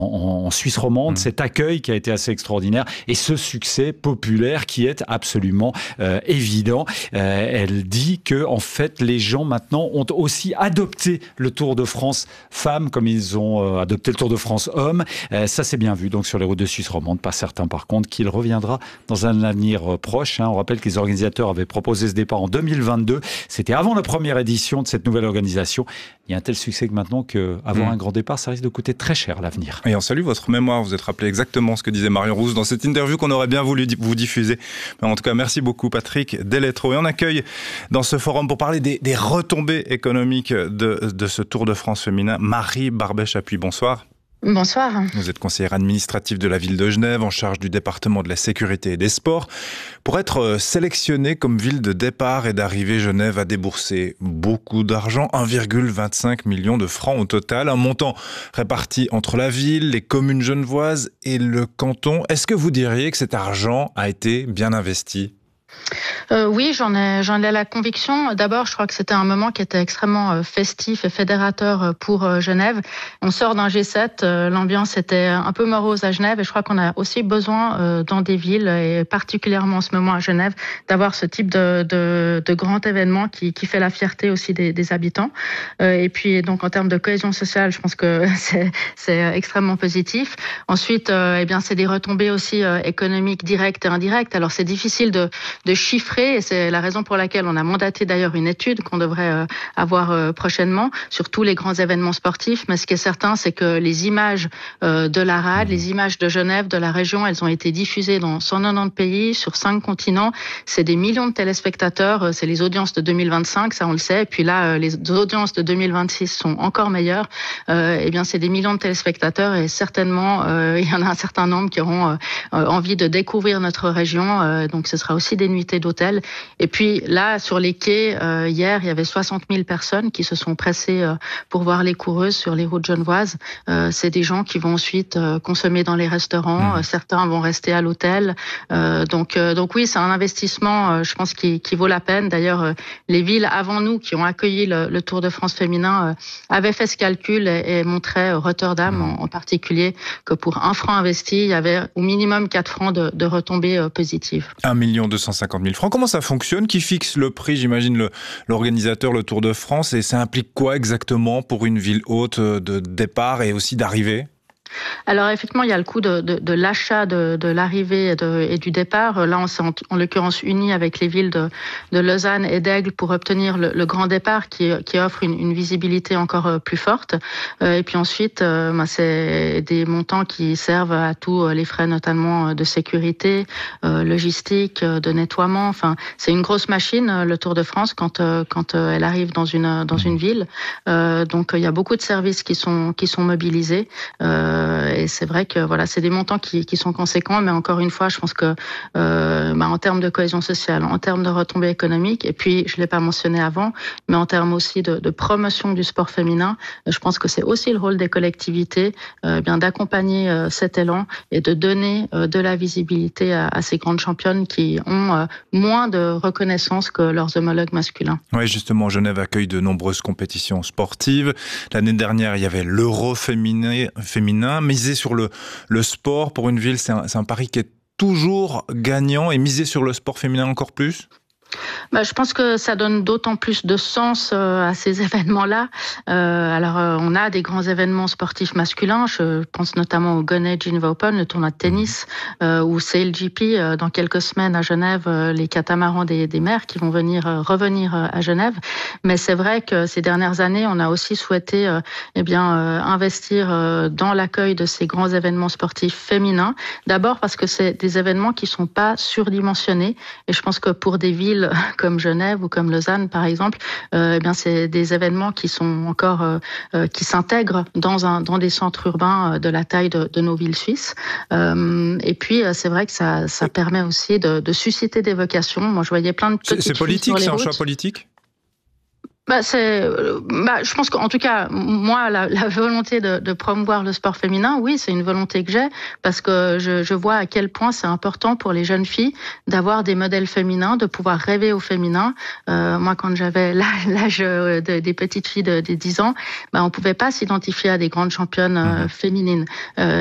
en Suisse romande, cet accueil qui a été assez extraordinaire et ce succès populaire qui est absolument évident. Elle dit que en fait les gens maintenant ont aussi adopté le Tour de France femmes comme ils ont adopté le Tour de France hommes. Ça c'est bien vu donc sur les routes de Suisse romande. Pas certain par contre qu'il reviendra dans un avenir proche. On rappelle que les organisateurs avaient proposé ce départ en 2022. C'était avant la première édition de cette nouvelle organisation. Il y a un tel succès que maintenant qu'avoir un grand départ, ça risque de coûter très cher à l'avenir. Et on salue votre mémoire, vous êtes rappelé exactement ce que disait Marion Rousse dans cette interview qu'on aurait bien voulu vous diffuser. Mais en tout cas, merci beaucoup Patrick Deletreaux. Et on accueille dans ce forum pour parler des retombées économiques de ce Tour de France féminin, Marie Barbet-Chapuis. Bonsoir. Bonsoir. Vous êtes conseillère administrative de la ville de Genève, en charge du département de la sécurité et des sports. Pour être sélectionnée comme ville de départ et d'arrivée, Genève a déboursé beaucoup d'argent, 1,25 million de francs au total, un montant réparti entre la ville, les communes genevoises et le canton. Est-ce que vous diriez que cet argent a été bien investi ? Oui, j'en ai la conviction. D'abord, je crois que c'était un moment qui était extrêmement festif et fédérateur pour Genève. On sort d'un G7, l'ambiance était un peu morose à Genève et je crois qu'on a aussi besoin dans des villes et particulièrement en ce moment à Genève d'avoir ce type de grand événement qui fait la fierté aussi des habitants. Et puis donc en termes de cohésion sociale, je pense que c'est extrêmement positif. Ensuite, eh bien c'est des retombées aussi économiques directes et indirectes. Alors c'est difficile de chiffrer et c'est la raison pour laquelle on a mandaté d'ailleurs une étude qu'on devrait avoir prochainement sur tous les grands événements sportifs. Mais ce qui est certain, c'est que les images de la RAD, les images de Genève, de la région, elles ont été diffusées dans 190 pays sur 5 continents. C'est des millions de téléspectateurs. C'est les audiences de 2025, ça on le sait. Et puis là, les audiences de 2026 sont encore meilleures. Eh bien, c'est des millions de téléspectateurs et certainement, il y en a un certain nombre qui auront envie de découvrir notre région. Donc, ce sera aussi des nuitées d'hôtel. Et puis là, sur les quais, hier, il y avait 60 000 personnes qui se sont pressées pour voir les coureuses sur les routes genevoises. C'est des gens qui vont ensuite consommer dans les restaurants. Certains vont rester à l'hôtel. Donc oui, c'est un investissement, je pense, qui vaut la peine. D'ailleurs, les villes avant nous qui ont accueilli le Tour de France féminin avaient fait ce calcul et montraient, Rotterdam en particulier, que pour 1 franc investi, il y avait au minimum 4 francs de retombées positives. 1 250 000 francs. Comment ça fonctionne ? Qui fixe le prix ? J'imagine l'organisateur, le Tour de France. Et ça implique quoi exactement pour une ville haute de départ et aussi d'arrivée ? Alors effectivement, il y a le coût de l'achat de l'arrivée et du départ. Là, on s'est en l'occurrence unis avec les villes de Lausanne et d'Aigle pour obtenir le grand départ qui offre une visibilité encore plus forte. Et puis ensuite, c'est des montants qui servent à tous les frais, notamment de sécurité, logistique, de nettoiement. Enfin, c'est une grosse machine, le Tour de France, quand elle arrive dans une ville. Donc, il y a beaucoup de services qui sont mobilisés. Et c'est vrai que voilà, c'est des montants qui sont conséquents, mais encore une fois, je pense que en termes de cohésion sociale, en termes de retombées économiques, et puis je l'ai pas mentionné avant, mais en termes aussi de promotion du sport féminin, je pense que c'est aussi le rôle des collectivités, d'accompagner cet élan et de donner de la visibilité à ces grandes championnes qui ont moins de reconnaissance que leurs homologues masculins. Oui, justement, Genève accueille de nombreuses compétitions sportives. L'année dernière, il y avait l'Euro féminin. Miser sur le sport pour une ville, c'est un pari qui est toujours gagnant, et miser sur le sport féminin encore plus ? Je pense que ça donne d'autant plus de sens à ces événements-là. On a des grands événements sportifs masculins. Je pense notamment au Gonnet Geneva Open, le tournoi de tennis, ou SailGP dans quelques semaines à Genève, les catamarans des mers qui vont revenir à Genève. Mais c'est vrai que ces dernières années, on a aussi souhaité investir dans l'accueil de ces grands événements sportifs féminins. D'abord parce que c'est des événements qui sont pas surdimensionnés, et je pense que pour des villes comme Genève ou comme Lausanne par exemple, c'est des événements qui sont encore qui s'intègrent dans des centres urbains de la taille de nos villes suisses. Et puis c'est vrai que ça permet aussi de susciter des vocations. Moi je voyais plein de petites C'est politique, filles sur les c'est un routes. choix politique ? Je pense qu'en tout cas, moi, la volonté de promouvoir le sport féminin, oui, c'est une volonté que j'ai, parce que je vois à quel point c'est important pour les jeunes filles d'avoir des modèles féminins, de pouvoir rêver au féminin. Moi, quand j'avais l'âge des petites filles de 10 ans, on pouvait pas s'identifier à des grandes championnes féminines.